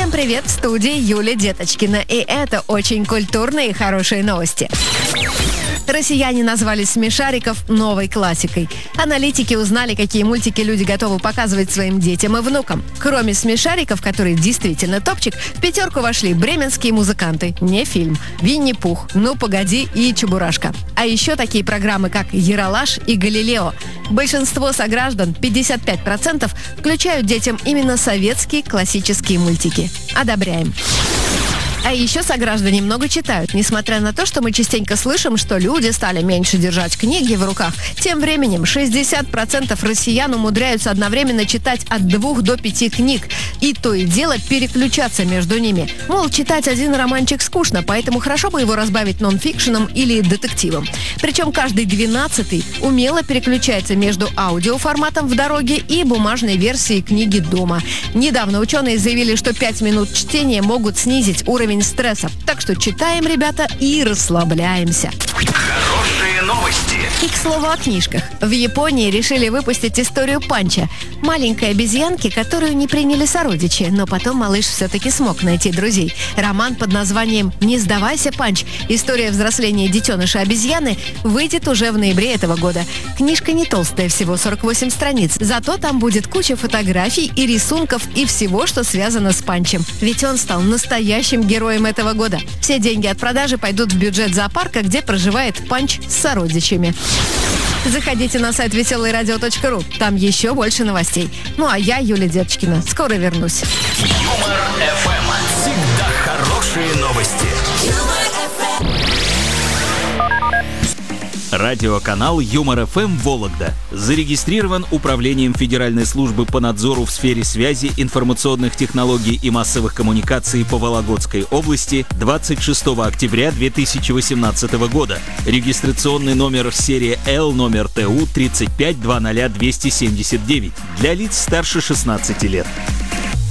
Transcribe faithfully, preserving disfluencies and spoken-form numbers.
Всем привет, в студии Юлия Деточкина. И это очень культурные и хорошие новости. Россияне назвали «Смешариков» новой классикой. Аналитики узнали, какие мультики люди готовы показывать своим детям и внукам. Кроме «Смешариков», которые действительно топчик, в пятерку вошли «Бременские музыканты», не фильм, «Винни-Пух», «Ну погоди» и «Чебурашка». А еще такие программы, как «Ералаш» и «Галилео». Большинство сограждан, пятьдесят пять процентов, включают детям именно советские классические мультики. Одобряем. А еще сограждане много читают, несмотря на то, что мы частенько слышим, что люди стали меньше держать книги в руках. Тем временем шестьдесят процентов россиян умудряются одновременно читать от двух до пяти книг. И то и дело переключаться между ними. Мол, читать один романчик скучно, поэтому хорошо бы его разбавить нон-фикшеном или детективом. Причем каждый двенадцатый умело переключается между аудиоформатом в дороге и бумажной версией книги дома. Недавно ученые заявили, что пять минут чтения могут снизить уровень стресса. Так что читаем, ребята, и расслабляемся. Хорошие новости. И, к слову, о книжках. В Японии решили выпустить историю Панча. Маленькой обезьянки, которую не приняли сородичи, но потом малыш все-таки смог найти друзей. Роман под названием «Не сдавайся, Панч. История взросления детеныша обезьяны» выйдет уже в ноябре этого года. Книжка не толстая, всего сорок восемь страниц. Зато там будет куча фотографий и рисунков и всего, что связано с Панчем. Ведь он стал настоящим героем этого года. Все деньги от продажи пойдут в бюджет зоопарка, где проживает Панч с сородичами. Заходите на сайт веселое радио точка ру. Там еще больше новостей. Ну а я, Юлия Деточкина, скоро вернусь. Юмор эф эм. Всегда хорошие новости. Радиоканал Юмор эф эм Вологда зарегистрирован Управлением Федеральной службы по надзору в сфере связи, информационных технологий и массовых коммуникаций по Вологодской области двадцать шестого октября две тысячи восемнадцатого года. Регистрационный номер серия Л номер Т У тридцать пять двадцать двести семьдесят девять для лиц старше шестнадцати лет.